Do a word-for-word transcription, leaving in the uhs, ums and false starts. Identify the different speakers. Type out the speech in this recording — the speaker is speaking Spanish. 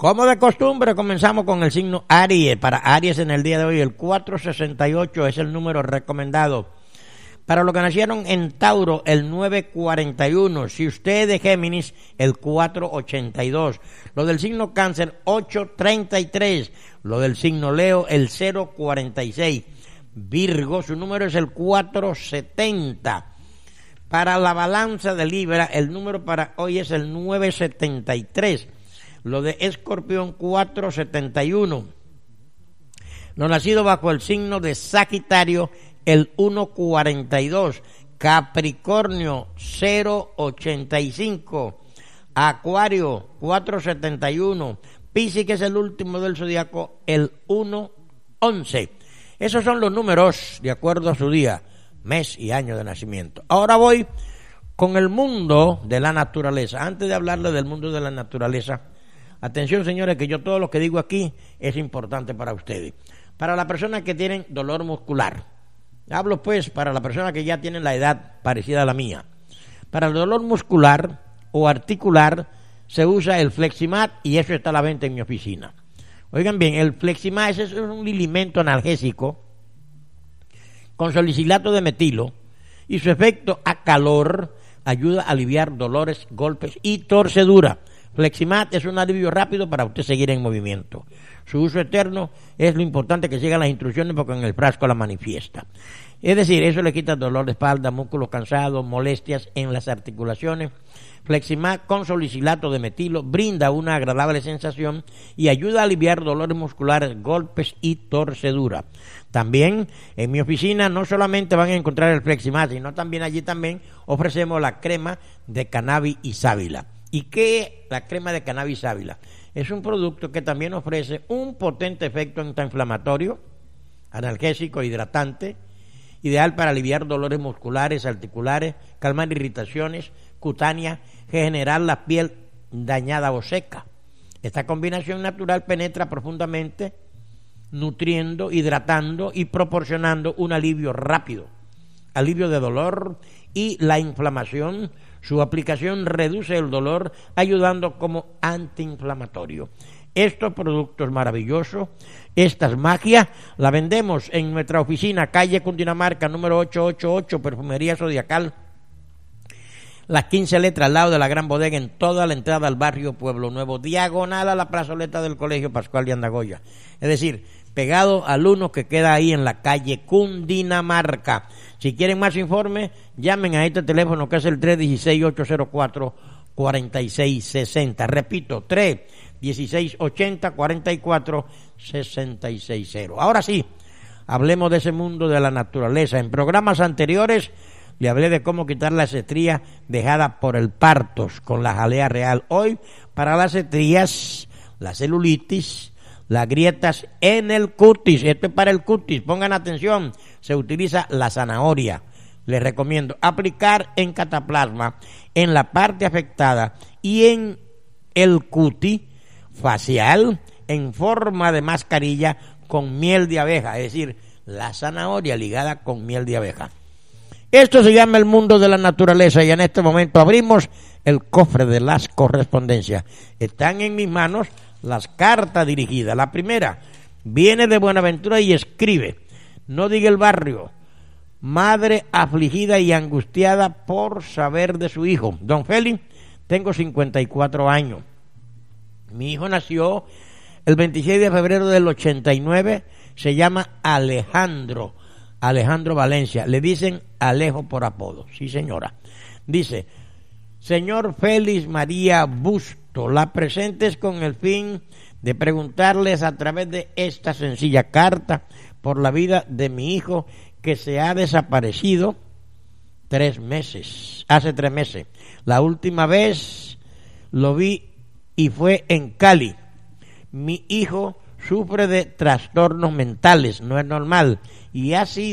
Speaker 1: Como de costumbre, comenzamos con el signo Aries. Para Aries en el día de hoy, el cuatrocientos sesenta y ocho es el número recomendado. Para los que nacieron en Tauro, el novecientos cuarenta y uno. Si usted es de Géminis, el cuatrocientos ochenta y dos. Lo del signo Cáncer, ochocientos treinta y tres. Lo del signo Leo, el cero cuarenta y seis. Virgo, su número es el cuatrocientos setenta. Para la balanza de Libra, el número para hoy es el novecientos setenta y tres. Lo de Escorpión, cuatrocientos setenta y uno. Lo nacido bajo el signo de Sagitario, el ciento cuarenta y dos. Capricornio, cero ochenta y cinco. Acuario, cuatrocientos setenta y uno. Piscis, que es el último del zodiaco, el ciento once. Esos son los números de acuerdo a su día, mes y año de nacimiento. Ahora voy con el mundo de la naturaleza. Antes de hablarle del mundo de la naturaleza, atención, señores, que yo todo lo que digo aquí es importante para ustedes. Para las personas que tienen dolor muscular, hablo pues para las personas que ya tienen la edad parecida a la mía. Para el dolor muscular o articular se usa el Fleximat y eso está a la venta en mi oficina. Oigan bien, el Fleximat es un alimento analgésico con salicilato de metilo y su efecto a calor ayuda a aliviar dolores, golpes y torcedura. Fleximat es un alivio rápido para usted seguir en movimiento. Su uso eterno es lo importante que sigan las instrucciones porque en el frasco la manifiesta. Es decir, eso le quita dolor de espalda, músculos cansados, molestias en las articulaciones. Fleximat con salicilato de metilo brinda una agradable sensación y ayuda a aliviar dolores musculares, golpes y torcedura. También en mi oficina no solamente van a encontrar el Fleximat, sino también allí también ofrecemos la crema de cannabis y sábila. ¿Y qué es la crema de cannabis y sábila? Es un producto que también ofrece un potente efecto antiinflamatorio, analgésico, hidratante, ideal para aliviar dolores musculares, articulares, calmar irritaciones cutáneas, generar la piel dañada o seca. Esta combinación natural penetra profundamente, nutriendo, hidratando y proporcionando un alivio rápido, alivio de dolor y la inflamación. Su aplicación reduce el dolor, ayudando como antiinflamatorio. Estos productos maravillosos, estas magias, la vendemos en nuestra oficina, calle Cundinamarca, número ochocientos ochenta y ocho, Perfumería Zodiacal. Las quince letras al lado de la gran bodega en toda la entrada al barrio Pueblo Nuevo, diagonal a la plazoleta del Colegio Pascual de Andagoya. Es decir, pegado al uno que queda ahí en la calle Cundinamarca. Si quieren más informes, llamen a este teléfono que es el tres uno seis, ocho cero cuatro, cuatro seis seis cero. Repito, tres uno seis, ochenta, cuarenta y cuatro, sesenta y seis cero. Ahora sí, hablemos de ese mundo de la naturaleza. En programas anteriores le hablé de cómo quitar las estrías dejadas por el partos con la jalea real. Hoy, para las estrías, la celulitis, las grietas en el cutis, esto es para el cutis, pongan atención, se utiliza la zanahoria. Les recomiendo aplicar en cataplasma, en la parte afectada y en el cutis facial en forma de mascarilla con miel de abeja, es decir, la zanahoria ligada con miel de abeja. Esto se llama el mundo de la naturaleza y en este momento abrimos el cofre de las correspondencias. Están en mis manos las cartas dirigidas. La primera viene de Buenaventura y escribe: no diga el barrio, madre afligida y angustiada por saber de su hijo. Don Félix, tengo cincuenta y cuatro años. Mi hijo nació el veintiséis de febrero del ochenta y nueve, se llama Alejandro, Alejandro Valencia. Le dicen Alejo por apodo. Sí, señora. Dice: señor Félix María Busto, la presentes con el fin de preguntarles a través de esta sencilla carta por la vida de mi hijo que se ha desaparecido tres meses, hace tres meses. La última vez lo vi y fue en Cali. Mi hijo sufre de trastornos mentales, no es normal, y ha sido